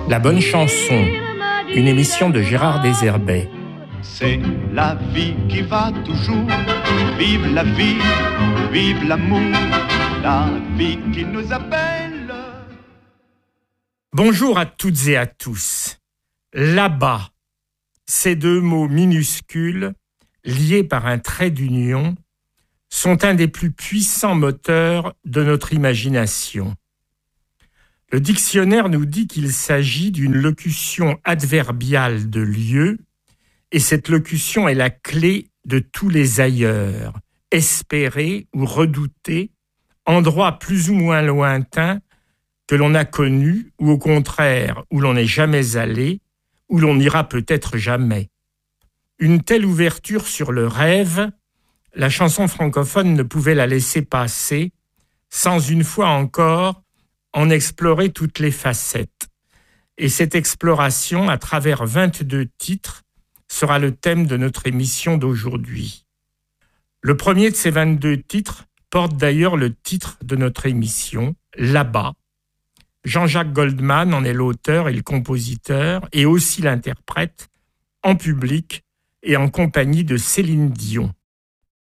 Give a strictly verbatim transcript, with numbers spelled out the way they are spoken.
La bonne chanson, une émission de Gérard Deserbet. C'est la vie qui va toujours, vive la vie, vive l'amour, la vie qui nous appelle. Bonjour à toutes et à tous. Là-bas, ces deux mots minuscules, liés par un trait d'union, sont un des plus puissants moteurs de notre imagination. Le dictionnaire nous dit qu'il s'agit d'une locution adverbiale de lieu, et cette locution est la clé de tous les ailleurs, espérés ou redoutés, endroits plus ou moins lointains que l'on a connus, ou au contraire, où l'on n'est jamais allé, où l'on n'ira peut-être jamais. Une telle ouverture sur le rêve, la chanson francophone ne pouvait la laisser passer sans une fois encore en explorer toutes les facettes. Et cette exploration, à travers vingt-deux titres, sera le thème de notre émission d'aujourd'hui. Le premier de ces vingt-deux titres porte d'ailleurs le titre de notre émission, Là-bas. Jean-Jacques Goldman en est l'auteur et le compositeur, et aussi l'interprète, en public et en compagnie de Céline Dion.